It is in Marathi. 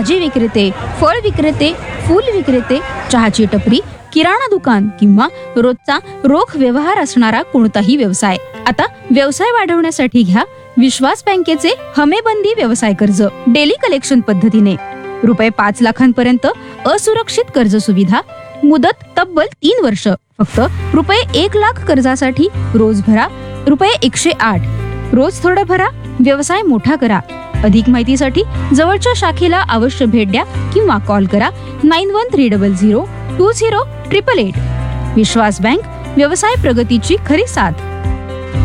भाजी विक्रेते, फळ विक्रेते, फूल विक्रेते, चहाची टपरी, किराणा दुकान किंवा रोजचा रोख व्यवहार असणारा कोणताही व्यवसाय. आता व्यवसाय वाढवण्यासाठी घ्या विश्वास बँकेचे हमेबंदी व्यवसाय कर्ज. डेली कलेक्शन पद्धतीने रुपये 5 लाखांपर्यंत असुरक्षित कर्ज सुविधा. मुदत तब्बल 3 वर्ष. फक्त रुपये 1 लाख कर्जासाठी रोज भरा रुपये 108. रोज थोडं भरा, व्यवसाय मोठा करा. अधिक माहितीसाठी जवळच्या शाखेला अवश्य भेट द्या किंवा कॉल करा 9130020888. विश्वास बँक, व्यवसाय प्रगतीची खरी साथ.